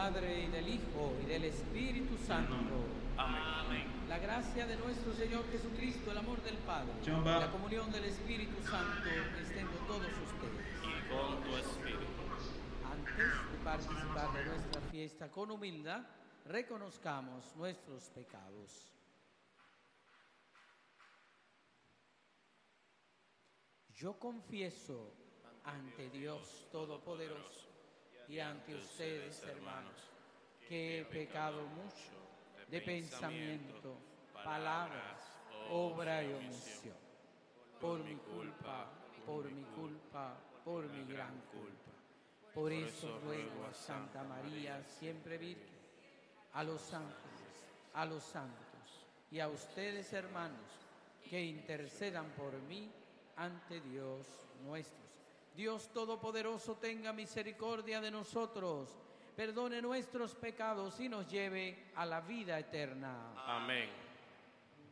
Padre, y del Hijo, y del Espíritu Santo. Amén. La gracia de nuestro Señor Jesucristo, el amor del Padre, Chamba. la comunión del Espíritu Santo estén con todos ustedes. Y con tu espíritu. Antes de participar de nuestra fiesta con humildad, reconozcamos nuestros pecados. Yo confieso ante Dios Todopoderoso y ante ustedes, hermanos, que he pecado mucho de pensamiento, palabras, obra y omisión. Por mi culpa, por mi culpa, por mi gran culpa. Por eso ruego a Santa María, siempre Virgen, a los ángeles, a los santos y a ustedes, hermanos, que intercedan por mí ante Dios nuestro. Dios Todopoderoso tenga misericordia de nosotros, perdone nuestros pecados y nos lleve a la vida eterna. Amén.